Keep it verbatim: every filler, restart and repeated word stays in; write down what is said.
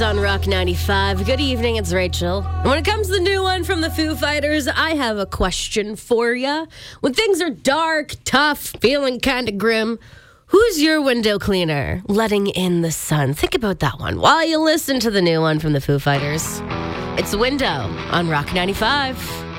On Rock ninety-five. Good evening, it's Rachel. And when it comes to the new one from the Foo Fighters, I have a question for you. When things are dark, tough, feeling kind of grim, who's your window cleaner letting in the sun? Think about that one while you listen to the new one from the Foo Fighters. It's Window on Rock ninety-five.